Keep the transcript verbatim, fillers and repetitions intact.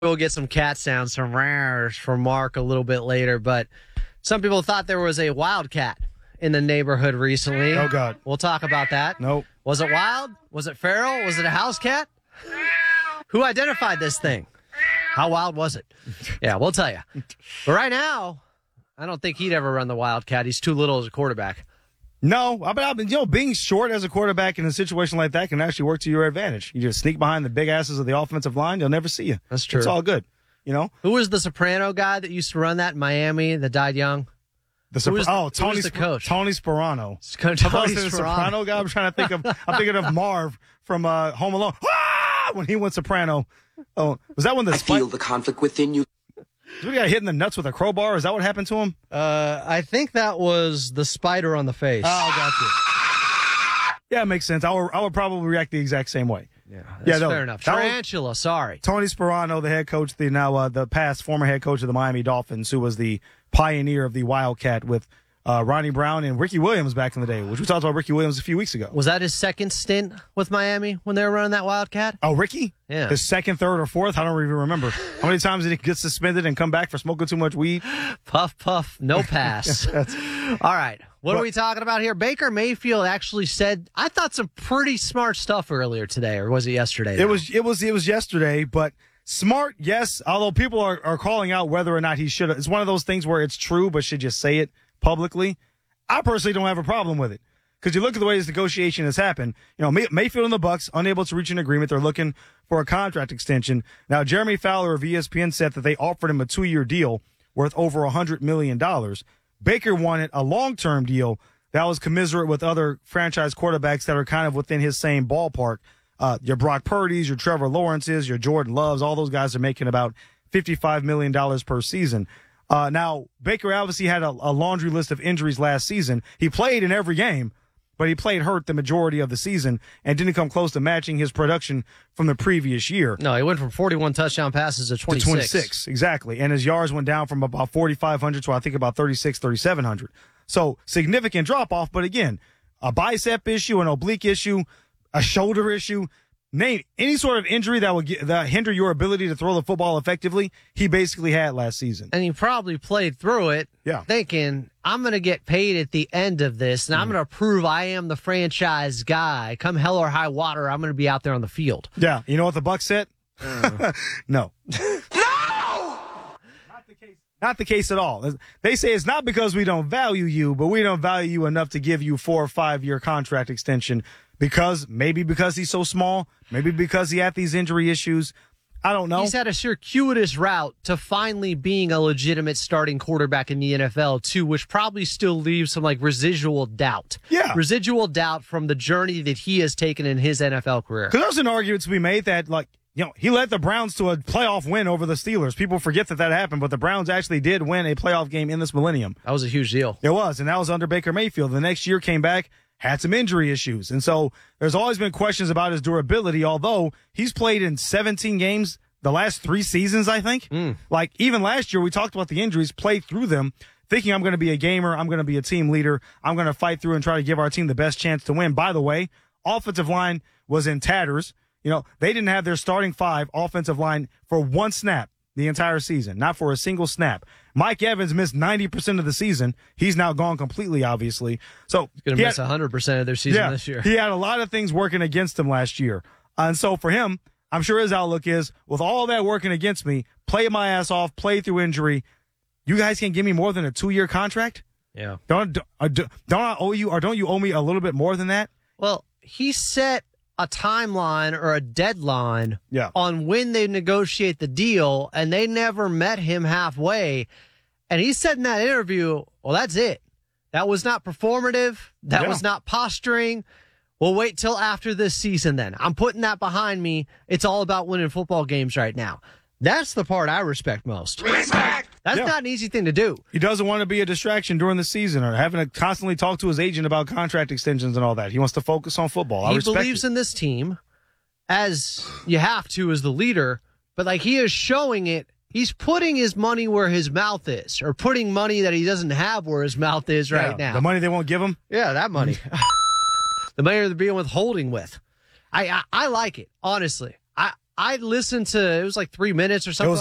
We'll get some cat sounds, some rares from Mark a little bit later, but some people thought there was a wildcat in the neighborhood recently. Oh, God. We'll talk about that. Nope. Was it wild? Was it feral? Was it a house cat? Who identified this thing? How wild was it? Yeah, we'll tell you. But right now, I don't think he'd ever run the wildcat. He's too little as a quarterback. No, but you know, being short as a quarterback in a situation like that can actually work to your advantage. You just sneak behind the big asses of the offensive line, they'll never see you. That's true. It's all good, you know. Who was the Soprano guy that used to run that in Miami that died young? The Sopra- was, oh, Tony the Sp- coach? Tony Sperano. Tony Tony the Soprano guy. I'm trying to think of. I'm thinking of Marv from uh, Home Alone. Ah! When he went soprano. Oh, was that when the I spike- feel the conflict within you. Did he got hit in the nuts with a crowbar? Is that what happened to him? Uh, I think that was the spider on the face. Oh, gotcha. Yeah, it makes sense. I would, I would probably react the exact same way. Yeah, that's yeah, no, fair enough. that was- Tarantula, sorry. Tony Sperano, the head coach, the now uh, the past former head coach of the Miami Dolphins, who was the pioneer of the Wildcat with uh, Ronnie Brown and Ricky Williams back in the day, which we talked about Ricky Williams a few weeks ago. Was that his second stint with Miami when they were running that Wildcat? Oh, Ricky? Yeah. His second, third, or fourth? I don't even remember. How many times did he get suspended and come back for smoking too much weed? Puff, puff, no pass. All right. What, what are we talking about here? Baker Mayfield actually said, I thought some pretty smart stuff earlier today, or was it yesterday? It was it was it was yesterday, but smart, yes. Although people are, are calling out whether or not he should. It's one of those things where it's true, but should just say it publicly. I personally don't have a problem with it because you look at the way this negotiation has happened. You know, May- Mayfield and the Bucks unable to reach an agreement. They're looking for a contract extension. Now, Jeremy Fowler of E S P N said that they offered him a two-year deal worth over one hundred million dollars. Baker wanted a long-term deal that was commensurate with other franchise quarterbacks that are kind of within his same ballpark. Uh, your Brock Purdy's, your Trevor Lawrence's, your Jordan Loves, all those guys are making about fifty-five million dollars per season. Uh, now, Baker obviously had a, a laundry list of injuries last season. He played in every game, but he played hurt the majority of the season and didn't come close to matching his production from the previous year. No, he went from forty-one touchdown passes to twenty-six. To twenty-six, exactly. And his yards went down from about forty-five hundred to I think about thirty-six, thirty-seven hundred. So significant drop off. But again, a bicep issue, an oblique issue, a shoulder issue, name any sort of injury that would get, that hinder your ability to throw the football effectively, he basically had last season. And he probably played through it yeah. thinking, I'm going to get paid at the end of this, and mm. I'm going to prove I am the franchise guy. Come hell or high water, I'm going to be out there on the field. Yeah. You know what the Bucs said? Uh. no. No! Not the case. Not the case at all. They say it's not because we don't value you, but we don't value you enough to give you four or five year contract extension. Because maybe because he's so small, maybe because he had these injury issues. I don't know. He's had a circuitous route to finally being a legitimate starting quarterback in the N F L, too, which probably still leaves some like residual doubt. Yeah. Residual doubt from the journey that he has taken in his N F L career. Because there's an argument to be made that, like, you know, he led the Browns to a playoff win over the Steelers. People forget that that happened, but the Browns actually did win a playoff game in this millennium. That was a huge deal. It was, and that was under Baker Mayfield. The next year came back, had some injury issues. And so there's always been questions about his durability, although he's played in seventeen games the last three seasons, I think. Mm. Like, even last year, we talked about the injuries, played through them, thinking I'm going to be a gamer, I'm going to be a team leader, I'm going to fight through and try to give our team the best chance to win. By the way, offensive line was in tatters. You know, they didn't have their starting five offensive line for one snap the entire season, not for a single snap. Mike Evans missed ninety percent of the season. He's now gone completely, obviously. So he's going to miss had, one hundred percent of their season yeah, this year. He had a lot of things working against him last year. And so for him, I'm sure his outlook is, with all that working against me, play my ass off, play through injury, you guys can give me more than a two-year contract? Yeah. Don't, don't I owe you, or don't you owe me a little bit more than that? Well, he set a timeline or a deadline yeah. on when they negotiate the deal, and they never met him halfway. And he said in that interview, well, that's it. That was not performative. That yeah. was not posturing. We'll wait till after this season then. I'm putting that behind me. It's all about winning football games right now. That's the part I respect most. Respect! That's yeah. not an easy thing to do. He doesn't want to be a distraction during the season or having to constantly talk to his agent about contract extensions and all that. He wants to focus on football. I he respect believes it. in this team, as you have to as the leader, but like he is showing it. He's putting his money where his mouth is, or putting money that he doesn't have where his mouth is right yeah, now. The money they won't give him? Yeah, that money. The money they're being withholding with. I, I I like it, honestly. I I listened to, it was like three minutes or something. was